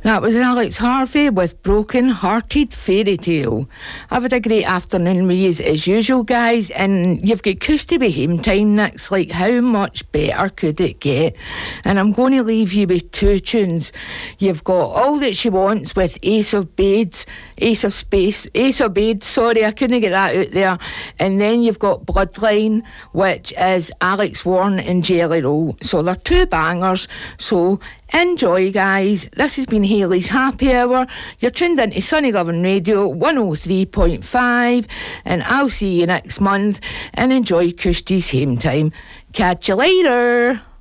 That was Alex Harvey with Broken Hearted Fairy Tale. I've had a great afternoon with you as usual, guys, and you've got Kirsty with Home Time next. Like, how much better could it get? And I'm going to leave you with two tunes. You've got All That She Wants with Ace of Spades, sorry, I couldn't get that out there. And then you've got Bloodline, which is Alex Warren and Jelly Roll. So they're two bangers, so enjoy, guys. This has been Hayley's Happy Hour. You're tuned into Sunny Loving Radio 103.5, and I'll see you next month, and enjoy Kirsty's Home Time. Catch you later.